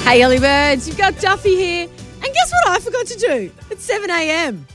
Hey, early birds, you've got Duffy here. And guess what I forgot to do? It's 7 a.m.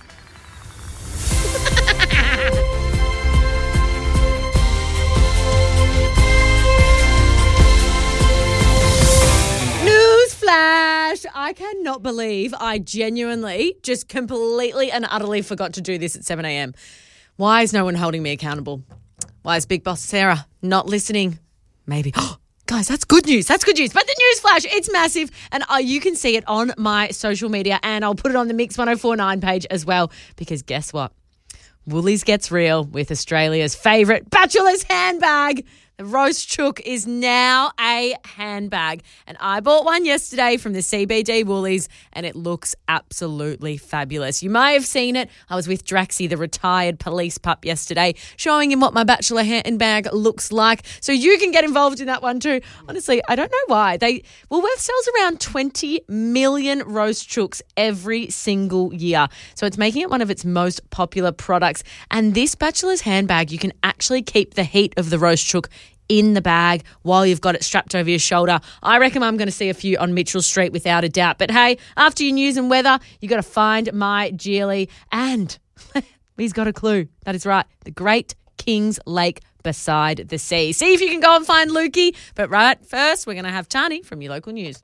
Newsflash! I cannot believe I genuinely just completely and utterly forgot to do this at 7 a.m. Why is no one holding me accountable? Why is Big Boss Sarah not listening? Maybe. Guys, that's good news. That's good news. But the newsflash, it's massive. And you can see it on my social media. And I'll put it on the Mix 1049 page as well. Because guess what? Woolies gets real with Australia's favourite bachelor's handbag. The Roast Chook is now a handbag. And I bought one yesterday from the CBD Woolies and it looks absolutely fabulous. You may have seen it. I was with Draxie, the retired police pup, yesterday, showing him what my bachelor handbag looks like. So you can get involved in that one too. Honestly, I don't know why. Woolworths sells around 20 million Roast Chooks every single year. So it's making it one of its most popular products. And this bachelor's handbag, you can actually keep the heat of the Roast Chook in the bag while you've got it strapped over your shoulder. I reckon I'm going to see a few on Mitchell Street without a doubt. But hey, after your news and weather, you got to find my Geely. And he's got a clue. That is right. The Great Kings Lake beside the sea. See if you can go and find Lukey. But right first, we're going to have Tani from your local news.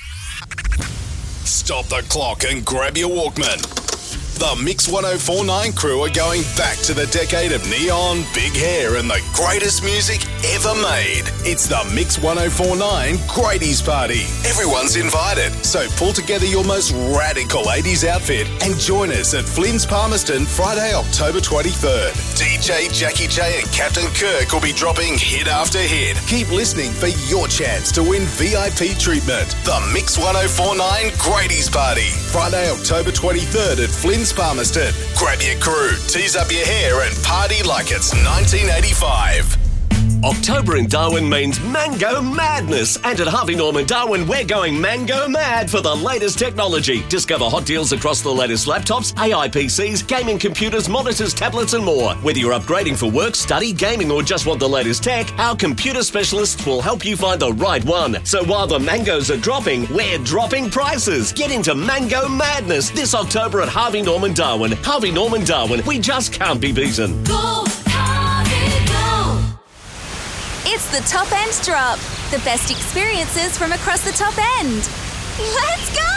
Stop the clock and grab your Walkman. The Mix 1049 crew are going back to the decade of neon, big hair and the greatest music ever made. It's the Mix 1049 Greaties Party. Everyone's invited, so pull together your most radical 80s outfit and join us at Flynn's Palmerston Friday, October 23rd. DJ Jackie J and Captain Kirk will be dropping hit after hit. Keep listening for your chance to win VIP treatment. The Mix 1049 Greaties Party. Friday, October 23rd at Flynn's Palmerston. Grab your crew, tease up your hair and party like it's 1985. October in Darwin means mango madness. And at Harvey Norman Darwin, we're going mango mad for the latest technology. Discover hot deals across the latest laptops, AI PCs, gaming computers, monitors, tablets and more. Whether you're upgrading for work, study, gaming or just want the latest tech, our computer specialists will help you find the right one. So while the mangoes are dropping, we're dropping prices. Get into mango madness this October at Harvey Norman Darwin. Harvey Norman Darwin, we just can't be beaten. Go, Harvey, go! It's the Top End Drop. The best experiences from across the top end. Let's go!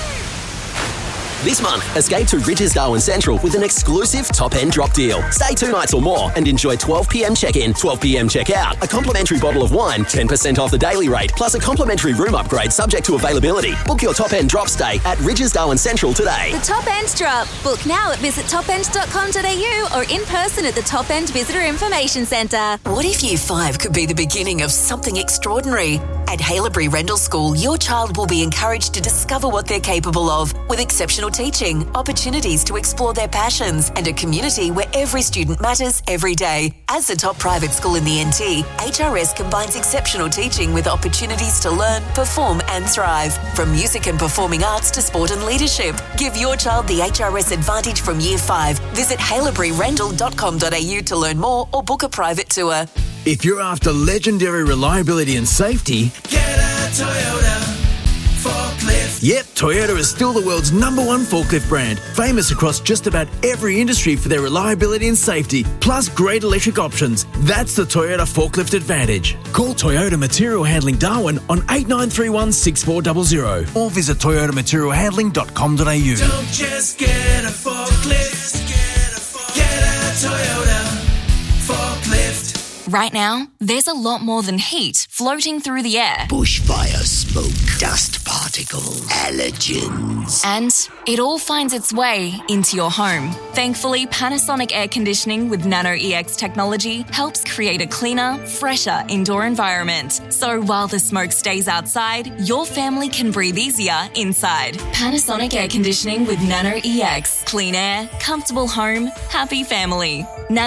This month, escape to Ridges Darwin Central with an exclusive top-end drop deal. Stay 2 nights or more and enjoy 12 p.m. check-in, 12 p.m. check-out, a complimentary bottle of wine, 10% off the daily rate, plus a complimentary room upgrade subject to availability. Book your top-end drop stay at Ridges Darwin Central today. The Top End Drop. Book now at visittopend.com.au or in person at the Top End Visitor Information Centre. What if Year 5 could be the beginning of something extraordinary? At Haileybury Rendell School, your child will be encouraged to discover what they're capable of with exceptional teaching, opportunities to explore their passions, and a community where every student matters every day. As the top private school in the NT, HRS combines exceptional teaching with opportunities to learn, perform and thrive. From music and performing arts to sport and leadership. Give your child the HRS advantage from Year 5. Visit haileyburyrendell.com.au to learn more or book a private tour. If you're after legendary reliability and safety, get a Toyota forklift. Yep, Toyota is still the world's #1 forklift brand, famous across just about every industry for their reliability and safety, plus great electric options. That's the Toyota Forklift Advantage. Call Toyota Material Handling Darwin on 8931 6400 or visit toyotamaterialhandling.com.au. Don't just get a forklift, get a Toyota forklift. Right now, there's a lot more than heat floating through the air. Bushfire smoke, dust particles, allergens. And it all finds its way into your home. Thankfully, Panasonic Air Conditioning with Nano EX technology helps create a cleaner, fresher indoor environment. So while the smoke stays outside, your family can breathe easier inside. Panasonic Air Conditioning with Nano EX. Clean air, comfortable home, happy family.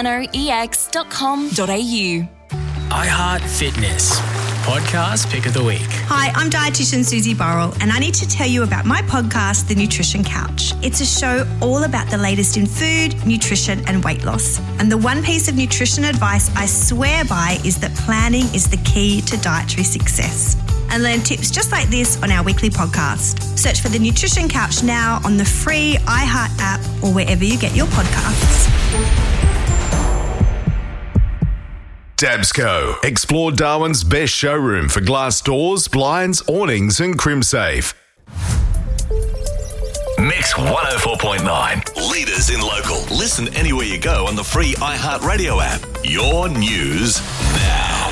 nanoex.com.au. iHeart Fitness, podcast pick of the week. Hi, I'm dietitian Susie Burrell, and I need to tell you about my podcast, The Nutrition Couch. It's a show all about the latest in food, nutrition, and weight loss. And the one piece of nutrition advice I swear by is that planning is the key to dietary success. and learn tips just like this on our weekly podcast. Search for The Nutrition Couch now on the free iHeart app or wherever you get your podcasts. Dabsco. Explore Darwin's best showroom for glass doors, blinds, awnings and CrimSafe. Mix 104.9. Leaders in local. Listen anywhere you go on the free iHeartRadio app. Your news now.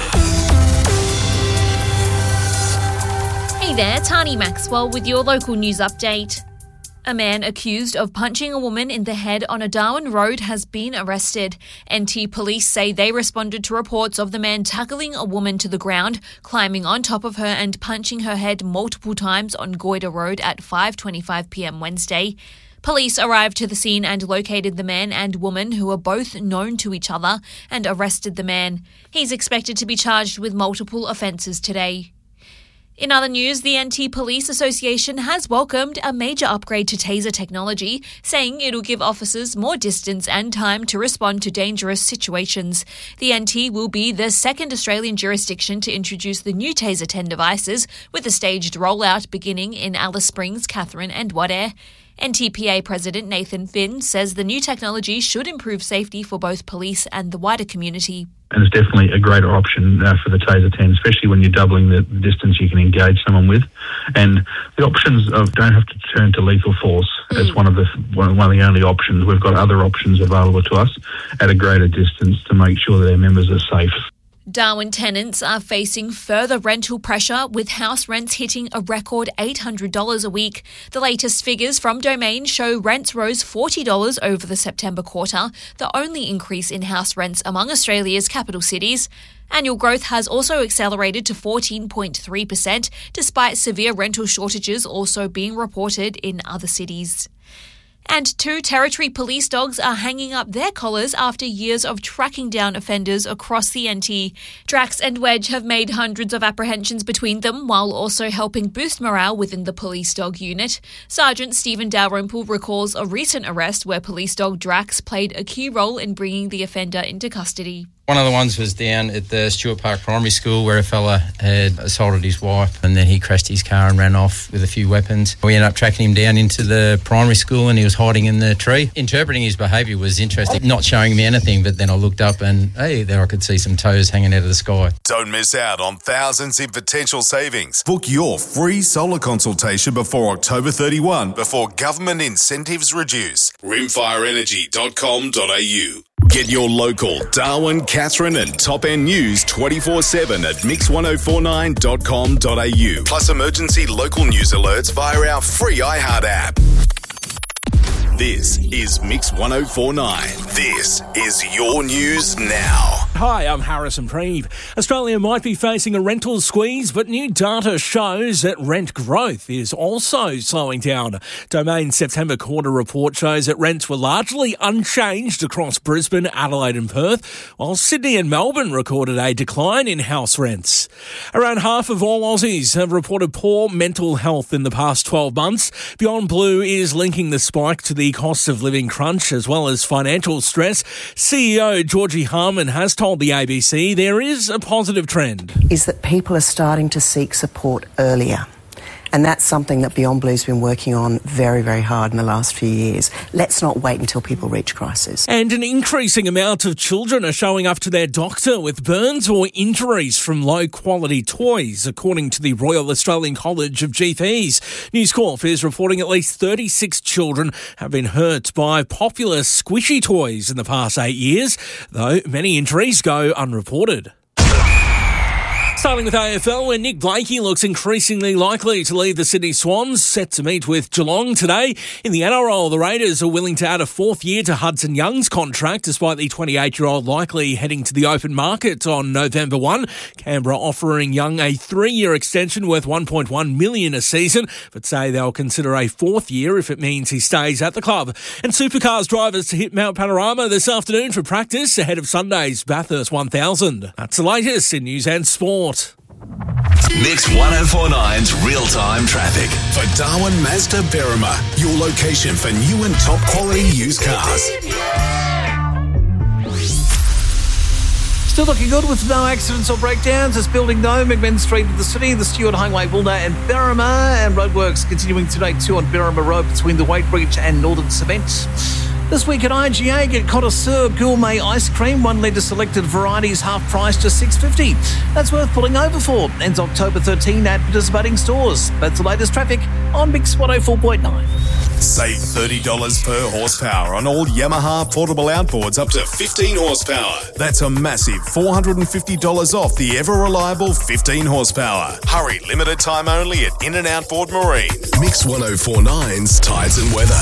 Hey there, Tani Maxwell with your local news update. A man accused of punching a woman in the head on a Darwin road has been arrested. NT police say they responded to reports of the man tackling a woman to the ground, climbing on top of her and punching her head multiple times on Goyder Road at 5:25 p.m. Wednesday. Police arrived to the scene and located the man and woman, who are both known to each other, and arrested the man. He's expected to be charged with multiple offences today. In other news, the NT Police Association has welcomed a major upgrade to taser technology, saying it'll give officers more distance and time to respond to dangerous situations. The NT will be the second Australian jurisdiction to introduce the new Taser 10 devices, with a staged rollout beginning in Alice Springs, Katherine and Wadair. NTPA President Nathan Finn says the new technology should improve safety for both police and the wider community. And it's definitely a greater option for the Taser 10, especially when you're doubling the distance you can engage someone with. And the options of don't have to turn to lethal force as one of the only options. We've got other options available to us at a greater distance to make sure that our members are safe. Darwin tenants are facing further rental pressure, with house rents hitting a record $800 a week. The latest figures from Domain show rents rose $40 over the September quarter, the only increase in house rents among Australia's capital cities. Annual growth has also accelerated to 14.3%, despite severe rental shortages also being reported in other cities. And 2 Territory police dogs are hanging up their collars after years of tracking down offenders across the NT. Drax and Wedge have made hundreds of apprehensions between them, while also helping boost morale within the police dog unit. Sergeant Stephen Dalrymple recalls a recent arrest where police dog Drax played a key role in bringing the offender into custody. One of the ones was down at the Stuart Park Primary School, where a fella had assaulted his wife, and then he crashed his car and ran off with a few weapons. We ended up tracking him down into the primary school, and he was hiding in the tree. Interpreting his behaviour was interesting, not showing me anything, but then I looked up and, hey, there I could see some toes hanging out of the sky. Don't miss out on thousands in potential savings. Book your free solar consultation before October 31, before government incentives reduce. rimfireenergy.com.au. Get your local Darwin, Katherine and Top End news 24/7 at mix1049.com.au. Plus emergency local news alerts via our free iHeart app. This is Mix 1049. This is your news now. Hi, I'm Harrison Preeve. Australia might be facing a rental squeeze, but new data shows that rent growth is also slowing down. Domain's September quarter report shows that rents were largely unchanged across Brisbane, Adelaide and Perth, while Sydney and Melbourne recorded a decline in house rents. Around half of all Aussies have reported poor mental health in the past 12 months. Beyond Blue is linking the spike to the cost of living crunch as well as financial stress. CEO Georgie Harman has told the ABC there is a positive trend. Is that people are starting to seek support earlier. And that's something that Beyond Blue's been working on very, very hard in the last few years. Let's not wait until people reach crisis. And an increasing amount of children are showing up to their doctor with burns or injuries from low-quality toys, according to the Royal Australian College of GPs. News Corp is reporting at least 36 children have been hurt by popular squishy toys in the past 8 years, though many injuries go unreported. Starting with AFL, where Nick Blakey looks increasingly likely to lead the Sydney Swans, set to meet with Geelong today. In the NRL, the Raiders are willing to add a 4th year to Hudson Young's contract, despite the 28-year-old likely heading to the open market on November 1. Canberra offering Young a 3-year extension worth $1.1 million a season, but say they'll consider a 4th year if it means he stays at the club. And Supercars drivers to hit Mount Panorama this afternoon for practice ahead of Sunday's Bathurst 1000. That's the latest in news and sport. Mix 1049's real-time traffic. For Darwin Mazda Berrima, your location for new and top quality used cars. Still looking good with no accidents or breakdowns. It's building though. McMinn Street in the city, the Stewart Highway, Woolner and Berrima, and roadworks continuing today too on Berrima Road between the Weight Bridge and Northern Cement. This week at IGA, get Connoisseur Gourmet Ice Cream, 1 litre selected varieties, half price, just $6.50. That's worth pulling over for. Ends October 13 at participating stores. That's the latest traffic on Mix 104.9. Save $30 per horsepower on all Yamaha portable outboards up to 15 horsepower. That's a massive $450 off the ever-reliable 15 horsepower. Hurry, limited time only at In and Outboard Marine. Mix 104.9's Tides and Weather.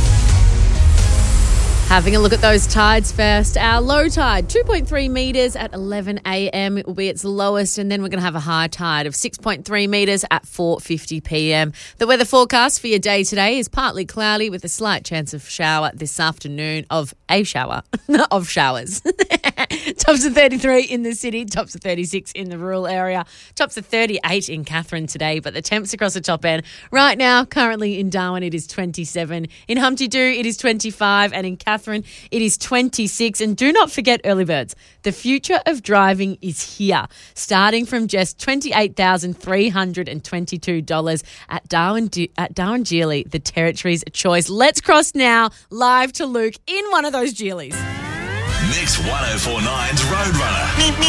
Having a look at those tides first. Our low tide, 2.3 metres at 11 a.m. It will be its lowest, and then we're going to have a high tide of 6.3 metres at 4:50 p.m. The weather forecast for your day today is partly cloudy with a slight chance of shower this afternoon, of a shower, of showers. Tops of 33 in the city, tops of 36 in the rural area, tops of 38 in Katherine today, but the temps across the top end right now, currently in Darwin, it is 27. In Humpty Doo, it is 25, and in Katherine, it is 26. And do not forget early birds. The future of driving is here, starting from just $28,322 at Darwin Geely, the Territory's choice. Let's cross now, live to Luke in one of those Geelys. Mix 104.9's Roadrunner.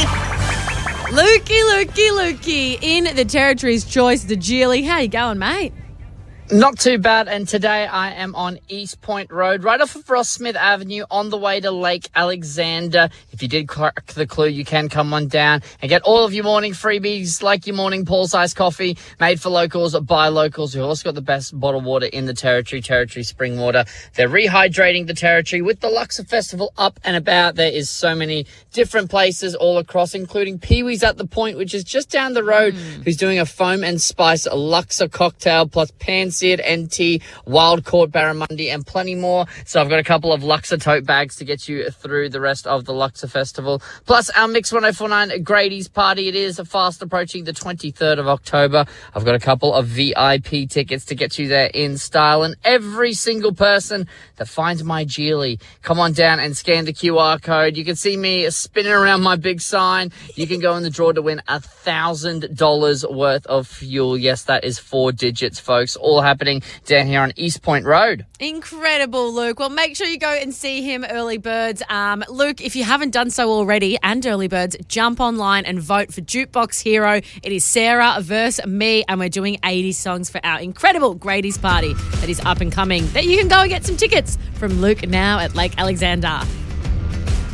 Lukey, in the Territory's choice, the Geely. How you going, mate? Not too bad, and today I am on East Point Road, right off of Ross Smith Avenue, on the way to Lake Alexander. If you did crack the clue, you can come on down and get all of your morning freebies, like your morning Paul's Ice coffee, made for locals, by locals. We've also got the best bottled water in the Territory Spring Water. They're rehydrating the Territory with the Luxor Festival up and about. There is so many different places all across, including Pee-wee's at the Point, which is just down the road, who's doing a foam and spice Luxor cocktail, plus pan-seared NT, wild caught barramundi, and plenty more. So I've got a couple of Luxor tote bags to get you through the rest of the Luxor Festival. Plus our Mix 104.9 Grady's party. It is fast approaching the 23rd of October. I've got a couple of VIP tickets to get you there in style. And every single person that finds my Geely, come on down and scan the QR code. You can see me spinning around my big sign. You can go in the draw to win $1,000 worth of fuel. Yes, that is 4 digits, folks. All happening down here on East Point Road. Incredible, Luke. Well, make sure you go and see him, Early Birds. Luke, if you haven't done so already, and Early Birds, jump online and vote for Jukebox Hero. It is Sarah versus me, and we're doing 80 songs for our incredible Grady's party that is up and coming, that you can go and get some tickets from Luke now at Lake Alexander.